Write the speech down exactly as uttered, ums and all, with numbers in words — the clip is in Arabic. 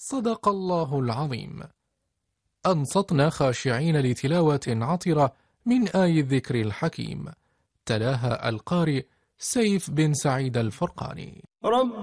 صدق الله العظيم. أنصتنا خاشعين لتلاوة عطرة من آي الذكر الحكيم، تلاها القارئ سيف بن سعيد الفرقاني. رب